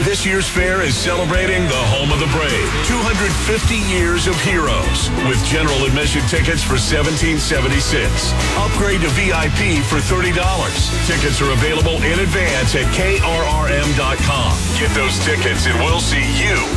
This year's fair is celebrating the home of the brave. 250 years of heroes with general admission tickets for $17.76. Upgrade to VIP for $30. Tickets are available in advance at krrm.com. Get those tickets and we'll see you